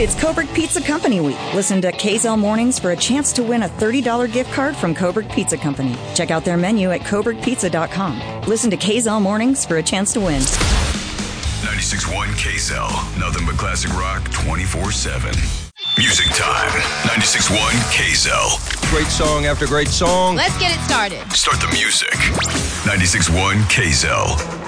It's Cobrick Pizza Company Week. Listen to KZL Mornings for a chance to win a $30 gift card from Cobrick Pizza Company. Check out their menu at CobrickPizza.com. Listen to KZL Mornings for a chance to win. 96.1 KZL. Nothing but classic rock 24/7. Music time. 96.1 KZL. Great song after great song. Let's get it started. Start the music. 96.1 KZL.